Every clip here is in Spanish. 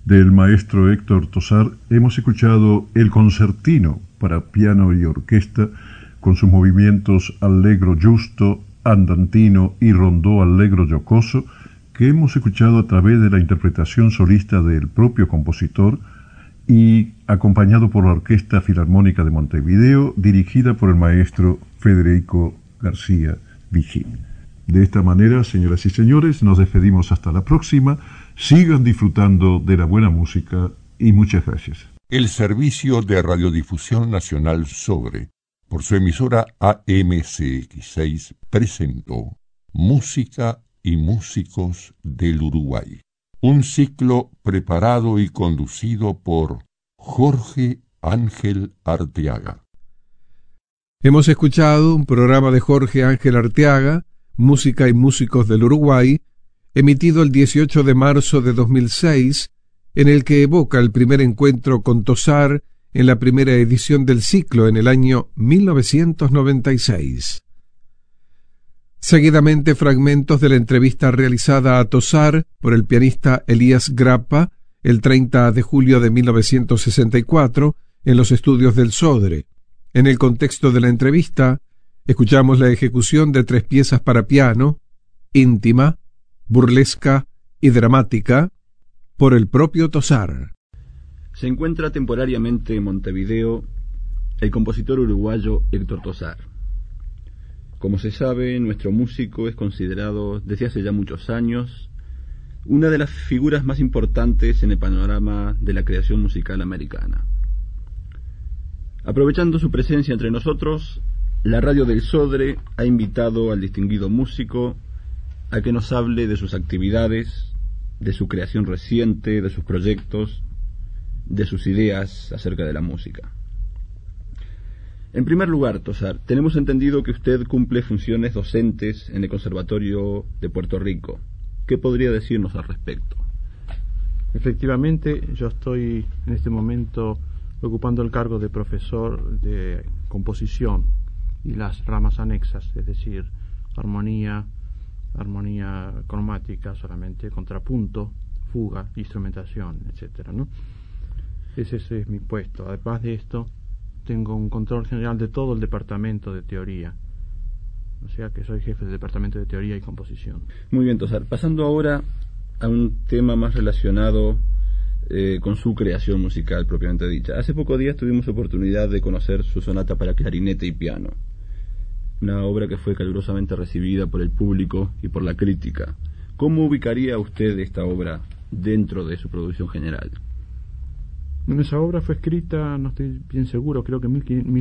del maestro Héctor Tosar, hemos escuchado el concertino para piano y orquesta con sus movimientos allegro giusto, andantino y rondó allegro giocoso, que hemos escuchado a través de la interpretación solista del propio compositor y acompañado por la Orquesta Filarmónica de Montevideo, dirigida por el maestro Federico García Vigil. De esta manera, señoras y señores, nos despedimos hasta la próxima. Sigan disfrutando de la buena música y muchas gracias. El Servicio de Radiodifusión Nacional Sodre, por su emisora AMCX6, presentó Música y Músicos del Uruguay. Un ciclo preparado y conducido por Jorge Ángel Arteaga. Hemos escuchado un programa de Jorge Ángel Arteaga, Música y Músicos del Uruguay, emitido el 18 de marzo de 2006, en el que evoca el primer encuentro con Tosar en la primera edición del ciclo en el año 1996. Seguidamente, fragmentos de la entrevista realizada a Tosar por el pianista Elías Grappa el 30 de julio de 1964 en los estudios del Sodre. En el contexto de la entrevista, escuchamos la ejecución de 3 piezas para piano, íntima, burlesca y dramática, por el propio Tosar. Se encuentra temporariamente en Montevideo el compositor uruguayo Héctor Tosar. Como se sabe, nuestro músico es considerado desde hace ya muchos años una de las figuras más importantes en el panorama de la creación musical americana. Aprovechando su presencia entre nosotros, la radio del Sodre ha invitado al distinguido músico a que nos hable de sus actividades, de su creación reciente, de sus proyectos, de sus ideas acerca de la música. En primer lugar, Tosar, tenemos entendido que usted cumple funciones docentes en el Conservatorio de Puerto Rico. ¿Qué podría decirnos al respecto? Efectivamente, yo estoy en este momento ocupando el cargo de profesor de composición y las ramas anexas, es decir, armonía cromática solamente, contrapunto, fuga, instrumentación, etcétera, ¿no? Ese es mi puesto. Además de esto, tengo un control general de todo el departamento de teoría, o sea que soy jefe del departamento de teoría y composición. Muy bien, Tosar. Pasando ahora a un tema más relacionado con su creación musical propiamente dicha. Hace pocos días tuvimos oportunidad de conocer su sonata para clarinete y piano, una obra que fue calurosamente recibida por el público y por la crítica. ¿Cómo ubicaría usted esta obra dentro de su producción general? Bueno, esa obra fue escrita, no estoy bien seguro, creo que en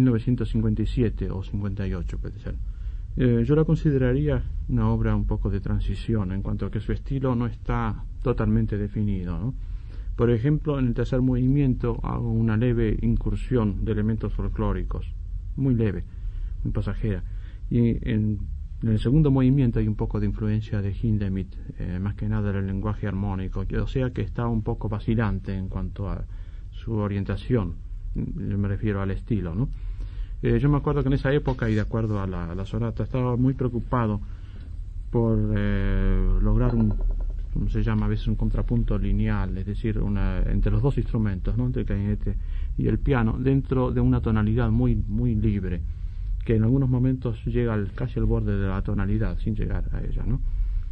1957 o 58 puede ser. Yo la consideraría una obra un poco de transición, en cuanto a que su estilo no está totalmente definido, ¿no? Por ejemplo, en el tercer movimiento hago una leve incursión de elementos folclóricos, muy leve, muy pasajera. Y en el segundo movimiento hay un poco de influencia de Hindemith, más que nada del lenguaje armónico, o sea que está un poco vacilante en cuanto a su orientación, me refiero al estilo, ¿no? Yo me acuerdo que en esa época, y de acuerdo a la sonata, estaba muy preocupado por lograr como se llama a veces, un contrapunto lineal, es decir, entre los dos instrumentos, ¿no?, entre el clarinete y el piano, dentro de una tonalidad muy, muy libre, que en algunos momentos llega casi al borde de la tonalidad, sin llegar a ella, ¿no?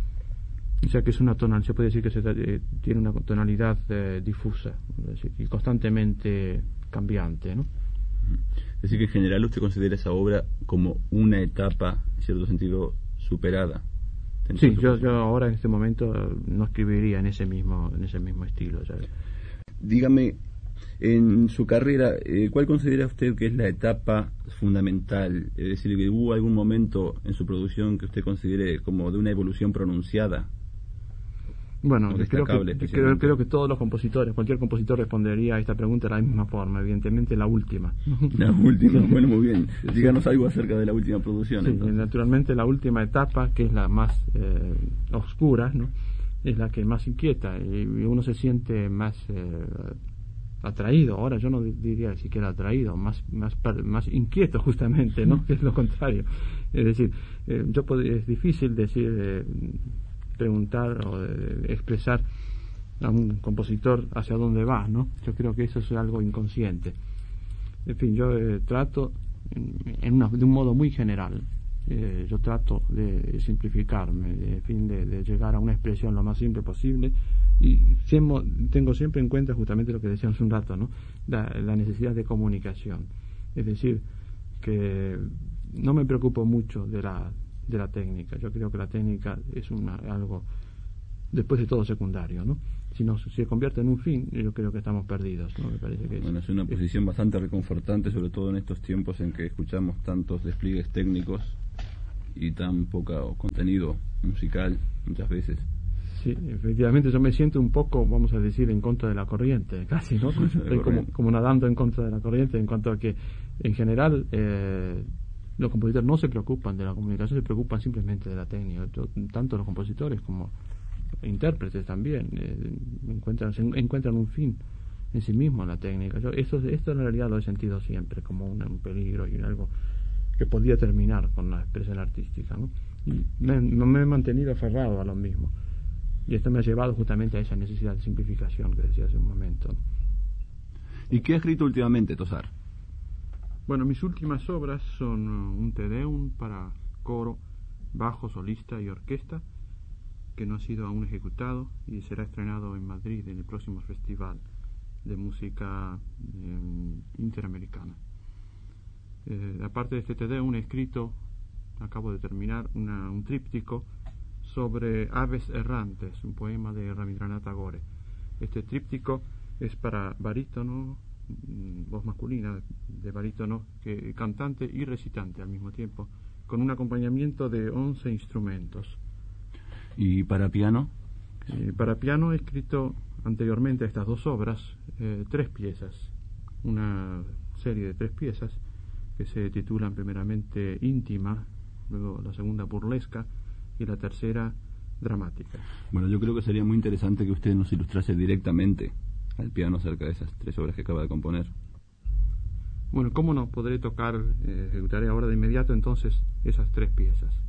O sea que es una tonalidad, se puede decir que tiene una tonalidad difusa, es decir, y constantemente cambiante, ¿no? Es decir, que en general usted considera esa obra como una etapa, en cierto sentido, superada. Sí, yo ahora en este momento no escribiría en ese mismo estilo. Ya. Dígame, en su carrera, ¿cuál considera usted que es la etapa fundamental? Es decir, que ¿hubo algún momento en su producción que usted considere como de una evolución pronunciada? Bueno, creo que todos los compositores, cualquier compositor respondería a esta pregunta de la misma forma, evidentemente la última. La última, bueno, muy bien. Díganos algo acerca de la última producción. Sí, naturalmente la última etapa, que es la más oscura, ¿no?, es la que más inquieta y uno se siente más atraído. Ahora yo no diría siquiera atraído, más inquieto justamente, ¿no?, que es lo contrario. Es decir, es difícil decir... preguntar o expresar a un compositor hacia dónde va, ¿no? Yo creo que eso es algo inconsciente. En fin, yo trato de un modo muy general. Yo trato de simplificarme, de llegar a una expresión lo más simple posible, y tengo siempre en cuenta justamente lo que decía hace un rato, ¿no? La necesidad de comunicación. Es decir, que no me preocupo mucho de la técnica. Yo creo que la técnica es algo después de todo secundario, ¿no? Si se convierte en un fin, yo creo que estamos perdidos, ¿no? Me parece que es una posición bastante reconfortante, sobre todo en estos tiempos en que escuchamos tantos despliegues técnicos y tan poco contenido musical muchas veces. Sí, efectivamente yo me siento un poco, vamos a decir, en contra de la corriente, casi, ¿no? como nadando en contra de la corriente, en cuanto a que en general los compositores no se preocupan de la comunicación, se preocupan simplemente de la técnica. Tanto los compositores como intérpretes también encuentran un fin en sí mismo en la técnica. Esto en realidad lo he sentido siempre como un peligro y algo que podía terminar con la expresión artística, ¿no? Y me he mantenido aferrado a lo mismo, y esto me ha llevado justamente a esa necesidad de simplificación que decía hace un momento. ¿Y qué ha escrito últimamente, Tosar? Bueno, mis últimas obras son un Te Deum para coro, bajo, solista y orquesta, que no ha sido aún ejecutado y será estrenado en Madrid en el próximo Festival de Música Interamericana. Aparte de este Te Deum, he escrito, acabo de terminar, un tríptico sobre aves errantes, un poema de Rabindranath Tagore. Este tríptico es para barítono, voz masculina de barítono, cantante y recitante al mismo tiempo, con un acompañamiento de 11 instrumentos. ¿Y para piano? Para piano he escrito anteriormente a estas dos obras 3 piezas, una serie de 3 piezas que se titulan primeramente Íntima, luego la segunda Burlesca y la tercera Dramática. Bueno, yo creo que sería muy interesante que usted nos ilustrase directamente al piano acerca de esas 3 obras que acaba de componer. Bueno, cómo no, podré ejecutaré ahora de inmediato entonces esas 3 piezas.